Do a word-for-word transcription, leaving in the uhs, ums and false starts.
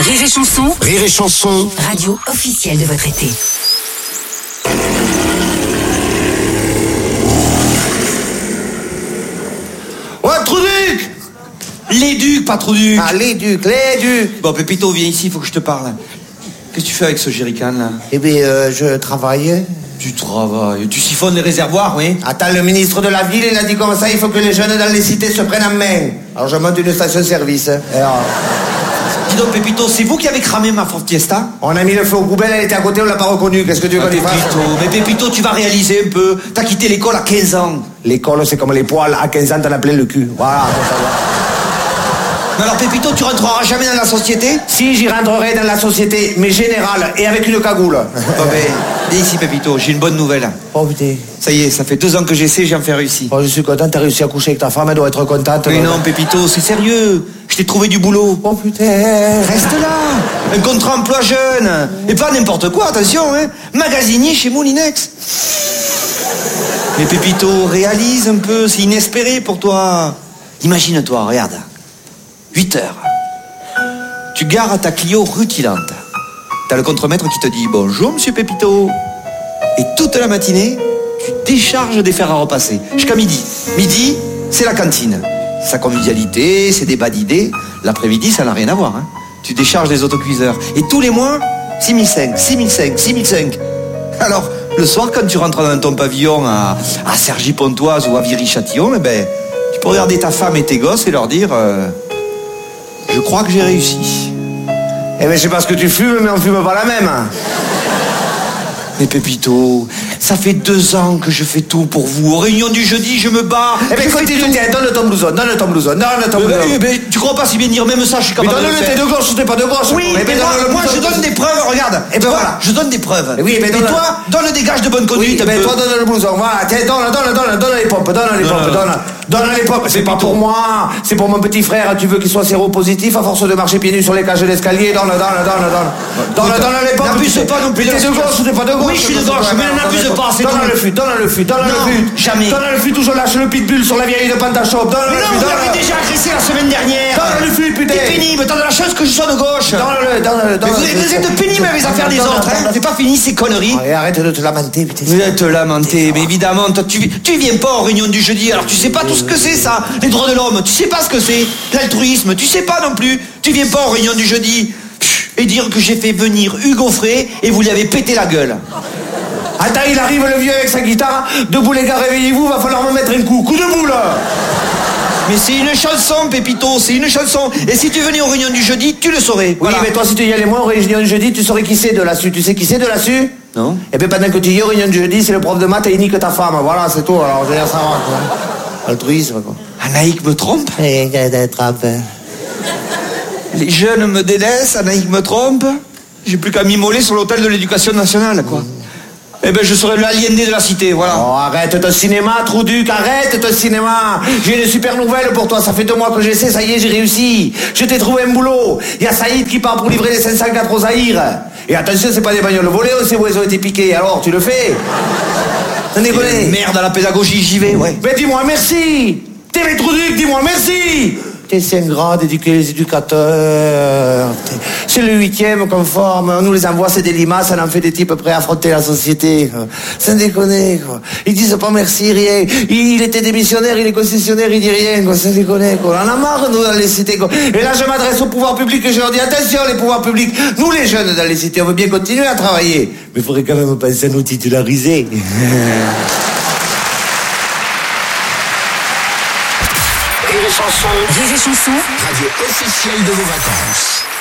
Rire et Chanson, Rire et Chanson, radio officielle de votre été. Ouais, Trouduc! Les Ducs, pas Trouduc. Ah, les ducs, les ducs. Bon, Pépito, viens ici, il faut que je te parle. Qu'est-ce que tu fais avec ce jerrycan, là? Eh bien, euh, je travaille. Tu travailles, tu siphonnes les réservoirs, oui? Attends, le ministre de la ville, il a dit comme ça, il faut que les jeunes dans les cités se prennent en main. Alors, je monte une station-service. Alors, Dis donc, Pépito, c'est vous qui avez cramé ma Ford Fiesta? on a mis le feu aux poubelles, elle était à côté, on l'a pas reconnue. Qu'est-ce que tu veux Ah, qu'on y fasse? Pépito, mais Pépito, tu vas réaliser un peu. T'as quitté l'école à quinze ans. L'école, c'est comme les poils. À quinze ans, t'en as plein le cul. Voilà. Mais alors, Pépito, tu rentreras jamais dans la société? Si, j'y rentrerai dans la société, mais générale, et avec une cagoule. Bon, ben, viens ici, Pépito, j'ai une bonne nouvelle. Oh, putain. Ça y est, ça fait deux ans que j'essaie, j'ai enfin réussi. Oh, je suis content, t'as réussi à coucher avec ta femme, elle doit être contente. Mais non, Pépito, c'est sérieux. Je t'ai trouvé du boulot. Oh, putain. Reste là. Un contrat emploi jeune. Et pas n'importe quoi, attention, hein. Magasinier chez Moulinex. Mais Pépito, réalise un peu, c'est inespéré pour toi. Imagine-toi, regarde. huit heures. Tu gares ta Clio rutilante. T'as le contremaître qui te dit « Bonjour, monsieur Pépito ». Et toute la matinée, tu décharges des fers à repasser. Jusqu'à midi. Midi, c'est la cantine. Sa convivialité, ses débats d'idées. L'après-midi, ça n'a rien à voir. Hein. Tu décharges des autocuiseurs. Et tous les mois, six mille cinq, six mille cinq, six mille cinq. Alors, le soir, quand tu rentres dans ton pavillon à, à Cergy-Pontoise ou à Viry-Châtillon, eh ben, tu peux regarder ta femme et tes gosses et leur dire euh, « Je crois que j'ai réussi ». Eh ben, je sais pas ce que tu fumes, mais on fume pas la même. Mais Pépito, ça fait deux ans que je fais tout pour vous. Aux réunions du jeudi, je me bats. Eh ben, je fais continue, tout. tiens, donne ton blouson, donne ton blouson, donne ton Eh ben, blouson. eh ben, tu crois pas si bien dire, même ça, je suis Mais capable de le donne-le, faire. t'es de gauche, t'es pas de gauche. Oui, Eh mais ben, moi, donne le moi, blouson. je donne des preuves, regarde. Eh ben, Tu vois, voilà. je donne des preuves. Eh oui, mais Et donne- toi, donne des gages de bonne conduite. Oui, un ben peu. toi donne le blouson, voilà, tiens, donne, donne, donne, donne les pompes, donne les Non, pompes, non. donne, donne les pompes. C'est pas pour moi, c'est pour mon petit frère, tu veux qu'il soit séropositif à force de marcher pieds nus sur les cages d'escalier, donne, donne, donne, donne, donne, donne les pompes. N'abuse pas non plus Mais de t'es la de gauche ou t'es pas de gauche? Oui, je suis de gauche, mais n'abuse pas, c'est Donne tout. le fut, donne le fut, donne Non, le fut. jamais. Donne le fut, où je lâche le pitbull sur la vieille de Pantachop, donne Mais le non, fut, vous donne l'avez déjà agressé la semaine dernière. Donne le fut, putain. T'es pénible, t'as de la chance que je sois de gauche. Donne-le, donne-le, Mais donne-le. vous, vous êtes pénible avec les affaires des autres, hein. C'est pas fini ces conneries. Et arrête de te lamenter, putain. Vous êtes lamenté, mais évidemment, toi, tu, tu viens pas aux réunions du jeudi, alors tu sais pas tout ce que c'est ça, les droits de l'homme, tu sais pas ce que c'est, l'altruisme, tu sais pas non plus, tu viens pas aux réunions du jeudi, Pff, et dire que j'ai fait venir Hugo Frey et vous lui avez pété la gueule. Attends, il arrive le vieux avec sa guitare. Debout les gars, réveillez-vous, va falloir me mettre un coup. Coup de boule. Mais c'est une chanson, Pépito, c'est une chanson, et si tu venais aux réunions du jeudi, tu le saurais. Oui, Voilà. mais toi, si tu y allais moins aux réunions du jeudi, tu saurais qui c'est de là-dessus. Tu sais qui c'est de là-dessus? Non. Et bien, pendant que tu y es aux réunions du jeudi, c'est le prof de maths et il nique ta femme. Voilà, c'est tout. Alors, je veux dire, ça va, quoi. Altruisme, quoi. Anaïk me trompe, Eh, trompe. les jeunes me délaissent, Anaïk me trompe, j'ai plus qu'à m'immoler sur l'hôtel de l'éducation nationale, quoi. Eh ben, je serai l'aliéné de la cité, voilà. Oh, arrête ton cinéma, Trouduc, arrête ton cinéma. J'ai une super nouvelle pour toi. Ça fait deux mois que j'essaie, ça y est, j'ai réussi. Je t'ai trouvé un boulot. Il y a Saïd qui part pour livrer les cinq cent quatre au Zaïre. Et attention, c'est pas des bagnoles volées, on sait où elles ont été piquées. Alors, tu le fais? T'en Et déconnes? merde à la pédagogie, j'y vais, ouais. Mais dis-moi merci. T'es mes Trouduc, dis-moi merci. T'es cinq grades, éduquer les éducateurs. C'est le huitième conforme. On nous les envoie, c'est des limaces, on en fait des types prêts à affronter la société. Sans déconner, quoi. Ils disent pas merci, rien. Il était démissionnaire, il est concessionnaire, il dit rien, quoi. Sans déconner, quoi. On en a marre, nous, dans les cités, quoi. Et là, je m'adresse au pouvoir public et je leur dis, attention, les pouvoirs publics. Nous, les jeunes, dans les cités, on veut bien continuer à travailler. Mais il faudrait quand même penser à nous titulariser. Rire et Chanson, Rire et Chanson, radio officielle de vos vacances.